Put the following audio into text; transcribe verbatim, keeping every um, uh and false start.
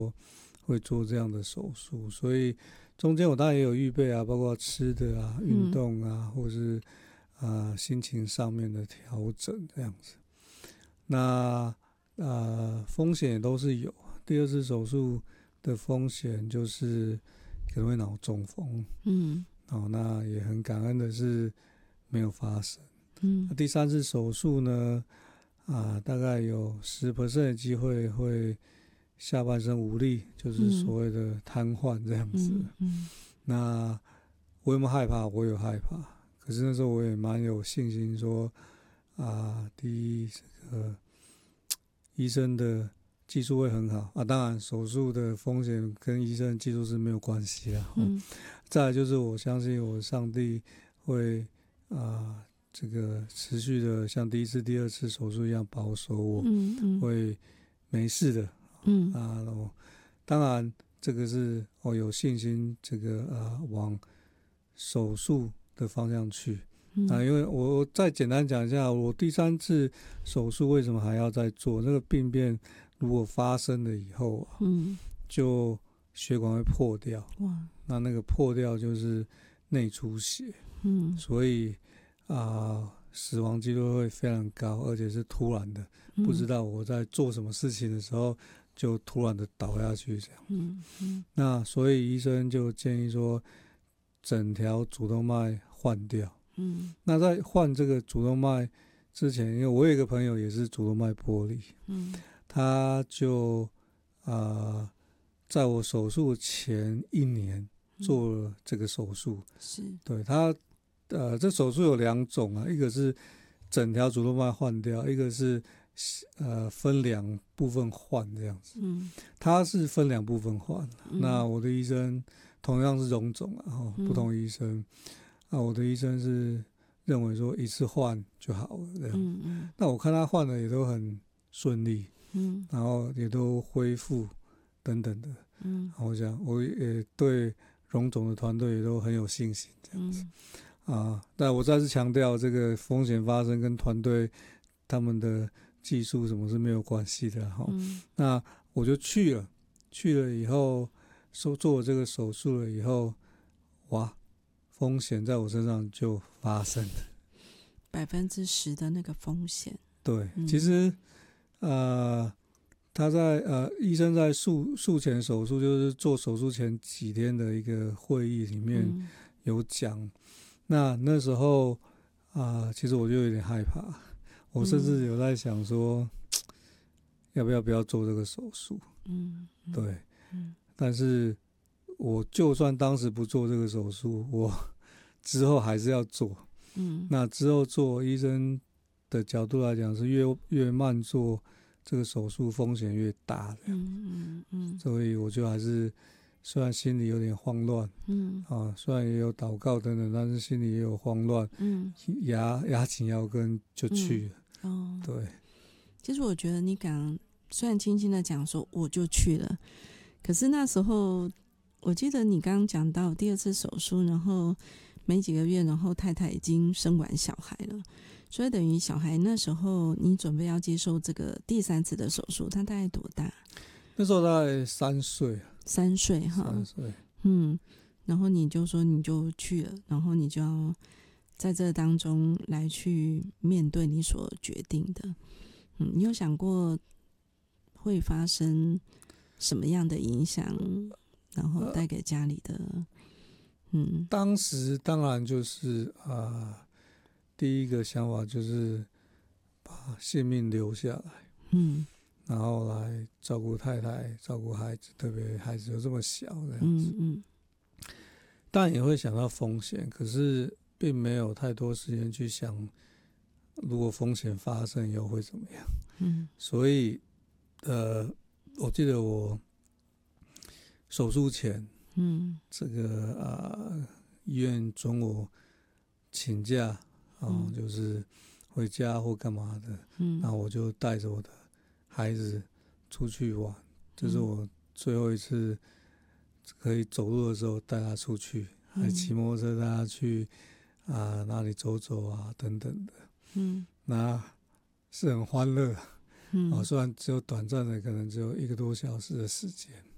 会做这样的手术，所以中间我当然也有预备啊，包括吃的啊、运动啊，或是啊、呃、心情上面的调整这样子。那呃风险也都是有。第二次手术的风险就是可能会脑中风， 嗯， 哦，那也很感恩的是没有发生。 嗯， 第三次手术呢，啊、大概有十 percent 的机会会下半身无力，就是所谓的瘫痪这样子。 嗯嗯， 那我有没有害怕？我有害怕，可是那时候我也蛮有信心说，啊，第一，这个医生的技术会很好啊，当然手术的风险跟医生的技术是没有关系的。嗯，再来就是我相信我上帝会啊。这个持续的像第一次、第二次手术一样保守我， 嗯嗯， 会没事的。 嗯啊，我当然这个是我有信心，这个呃往手术的方向去。 嗯啊，因为我再简单讲一下，我第三次手术为什么还要再做？那个病变如果发生了以后啊， 嗯， 就血管会破掉， 哇， 那那个破掉就是内出血， 嗯， 所以啊、呃死亡几率会非常高，而且是突然的， 嗯不知道我在做什么事情的时候就突然的倒下去这样。 嗯嗯， 那所以医生就建议说，整条主动脉换掉。 嗯， 那在换这个主动脉之前，因为我有一个朋友也是主动脉剥离， 嗯， 他就啊、呃在我手术前一年做了这个手术。 是， 对他，呃，这手术有两种啊，一个是整条主动脉换掉，一个是呃分两部分换这样子。 嗯， 他是分两部分换， 嗯那我的医生同样是荣总啊，哦，不同医生，那我的医生是认为说一次换就好了这样。 嗯嗯， 那我看他换的也都很顺利， 嗯然后也都恢复等等的。 嗯， 我想我也对荣总的团队也都很有信心这样子。 嗯啊，但我再次强调，这个风险发生跟团队他们的技术什么是没有关系的哈。 嗯那我就去了，去了以后，做做了这个手术了以后，哇，风险在我身上就发生了。 百分之十的那个风险， 对， 嗯其实呃，他在呃医生在术术前手术，就是做手术前几天的一个会议里面嗯有讲。那那时候啊、呃，其实我就有点害怕，我甚至有在想说，要不要不要做这个手术？ 嗯，嗯对， 嗯但是我就算当时不做这个手术，我之后还是要做。 嗯， 那之后做，医生的角度来讲是越越慢做这个手术风险越大的， 嗯嗯嗯， 所以我就还是虽然心里有点慌乱， 嗯啊，虽然也有祷告等等，但是心里也有慌乱， 嗯牙牙紧腰跟就去了。 嗯哦， 对， 其实我觉得你刚虽然轻轻的讲说我就去了，可是那时候我记得你刚刚讲到第二次手术，然后没几个月，然后太太已经生完小孩了，所以等于小孩那时候你准备要接受这个第三次的手术，他大概多大？ 那时候大概三岁， 三岁哈， 三岁， 嗯，然后你就说你就去了，然后你就要在这当中来去面对你所决定的，嗯，你有想过会发生什么样的影响，然后带给家里的，嗯当时当然就是啊、呃第一个想法就是把性命留下来， 嗯然后来照顾太太、照顾孩子，特别孩子又这么小这样子。 嗯嗯当然也会想到风险，可是并没有太多时间去想，如果风险发生以后会怎么样。 嗯所以，呃，我记得我手术前， 嗯这个呃医院准我请假啊、哦嗯就是回家或干嘛的， 嗯， 那我就带着我的孩子出去玩，这是我最后一次可以走路的时候带他出去，还骑摩托车带他去啊、哪里走走啊等等的， 嗯那是很欢乐。 嗯哦，虽然只有短暂的，可能只有一个多小时的时间。